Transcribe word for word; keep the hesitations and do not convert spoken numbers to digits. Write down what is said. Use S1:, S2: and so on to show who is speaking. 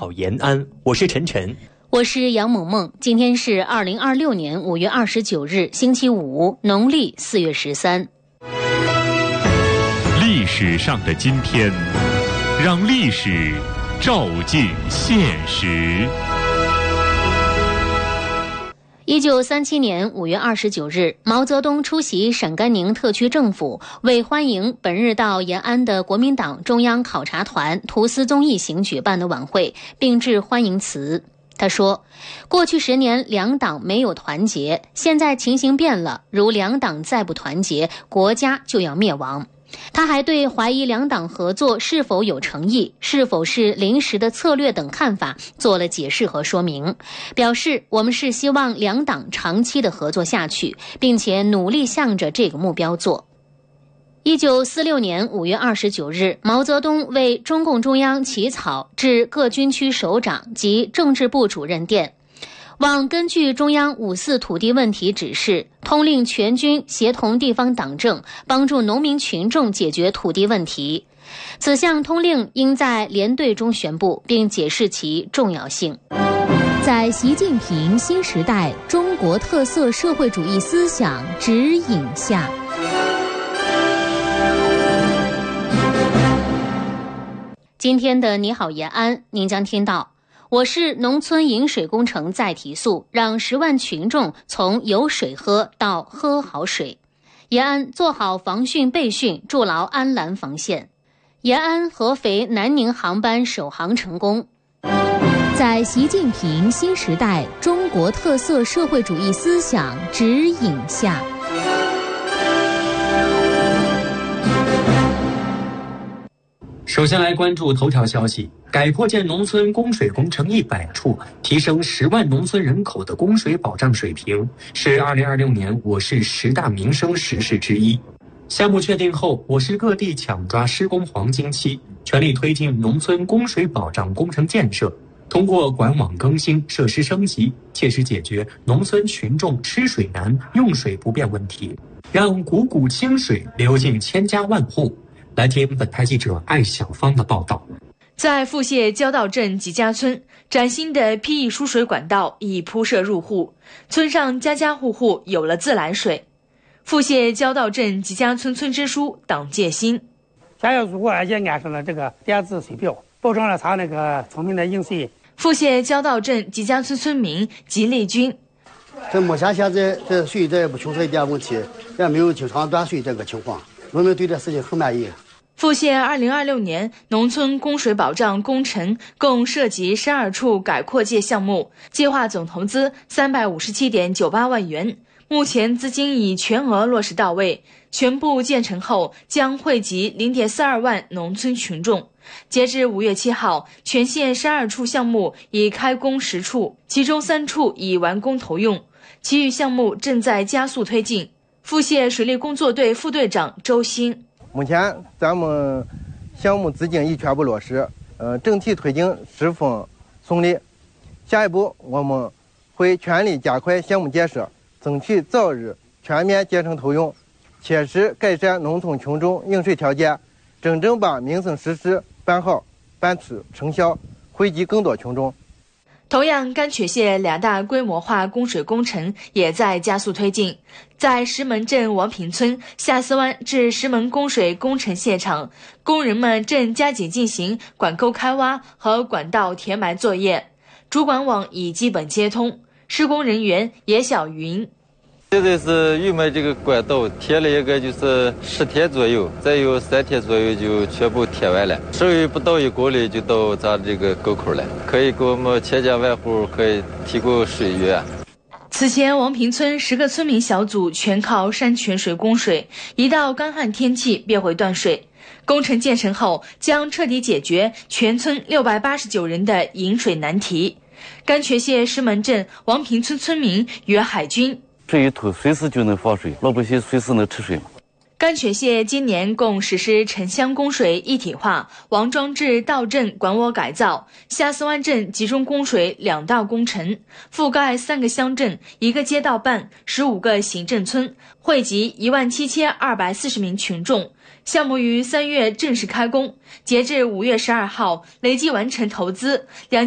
S1: 好延安，我是晨晨，
S2: 我是杨萌萌。今天是二零二六年五月二十九日，星期五，农历四月十三。
S3: 历史上的今天，让历史照进现实。
S2: 一九三七年五月二十九日，毛泽东出席陕甘宁特区政府为欢迎本日到延安的国民党中央考察团图思宗一行举办的晚会，并致欢迎词。他说，过去十年两党没有团结，现在情形变了，如两党再不团结，国家就要灭亡。他还对怀疑两党合作是否有诚意，是否是临时的策略等看法做了解释和说明，表示我们是希望两党长期的合作下去，并且努力向着这个目标做。一九四六年五月二十九日，毛泽东为中共中央起草致各军区首长及政治部主任电，望根据中央五四土地问题指示，通令全军协同地方党政，帮助农民群众解决土地问题。此项通令应在连队中宣布，并解释其重要性。在习近平新时代中国特色社会主义思想指引下，今天的你好延安，您将听到：我市农村饮水工程再提速，让十万群众从有水喝到喝好水。延安做好防汛备汛，筑牢安澜防线。延安合肥南宁航班首航成功。在习近平新时代中国特色社会主义思想指引下，
S1: 首先来关注头条消息：改扩建农村供水工程一百处，提升十万农村人口的供水保障水平，是二零二六年我市十大民生实事之一。项目确定后，我市各地抢抓施工黄金期，全力推进农村供水保障工程建设，通过管网更新、设施升级，切实解决农村群众吃水难、用水不便问题，让汩汩清水流进千家万户。来听本台记者艾小芳的报道。
S4: 在富蟹交道镇吉家村，崭新的 P E 输水管道已铺设入户，村上家家户户有了自来水。富蟹交道镇吉家村村支书党介新：
S5: 家家户户而且安上了这个电子水表，保障了他那个村民的饮水。
S4: 富蟹交道镇吉家村村民吉立军：
S6: 这目前现在这水这也不存在一点问题，也没有经常断水这个情况，农民对这事情很满意。
S4: 富蟹二零二六年农村供水保障工程共涉及十二处改扩建项目，计划总投资三百五十七点九八万元，目前资金已全额落实到位，全部建成后将惠及零点四二万农村群众。截至五月七号，全县十二处项目已开工十处，其中三处已完工投用，其余项目正在加速推进。富蟹水利工作队副队长周鑫：
S7: 目前咱们项目资金已全部落实，呃，整体推进十分顺利。下一步我们会全力加快项目建设，争取早日全面建成投用，切实改善农村群众饮水条件，真正把民生实事办好，办出成效，惠及更多群众。
S4: 同样，甘泉县两大规模化供水工程也在加速推进。在石门镇王坪村下斯湾至石门供水工程现场，工人们正加紧进行管沟开挖和管道填埋作业，主管网已基本接通。施工人员野小云：
S8: 现在是预埋这个管道，贴了一个就是十天左右，再有三天左右就全部贴完了，稍微不到一公里就到咱这个沟口了，可以给我们千家万户可以提供水源。
S4: 此前王坪村十个村民小组全靠山泉水供水，一到干旱天气便会断水。工程建成后将彻底解决全村六百八十九人的饮水难题。甘泉县石门镇王坪村村民袁海军：
S9: 这一头随时就能放水，老百姓随时能吃水嘛。
S4: 甘泉县今年共实施城乡供水一体化、王庄至道镇管网改造、下斯湾镇集中供水两大工程，覆盖三个乡镇、一个街道办、十五个行政村，惠及一万七千二百四十名群众。项目于三月正式开工，截至五月十二号，累计完成投资两。